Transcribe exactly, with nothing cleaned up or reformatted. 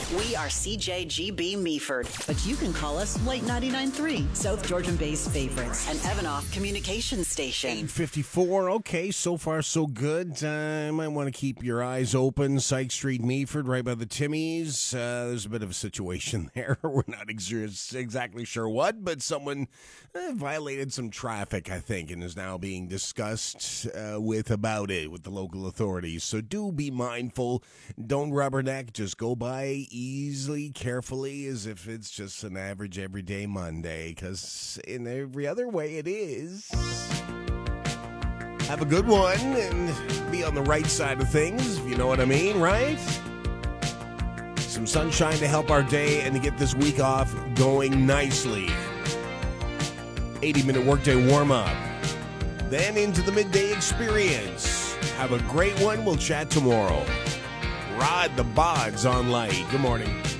We are C J G B Meaford, but you can call us Late ninety-nine point three, South Georgian Bay's favorites, an Evanoff communication station. eight fifty-four, okay, so far so good. Uh, you might want to keep your eyes open. Syke Street, Meaford, right by the Timmies. Uh, there's a bit of a situation there. We're not ex- exactly sure what, but someone uh, violated some traffic, I think, and is now being discussed uh, with about it with the local authorities. So do be mindful. Don't rubberneck. Just go by easily, carefully, as if it's just an average everyday Monday, because in every other way it is. Have a good one and be on the right side of things, if you know what I mean, right? Some sunshine to help our day and to get this week off going nicely. eighty-minute workday warm-up. Then into the midday experience. Have a great one. We'll chat tomorrow. Rod the Bods on Light. Good morning.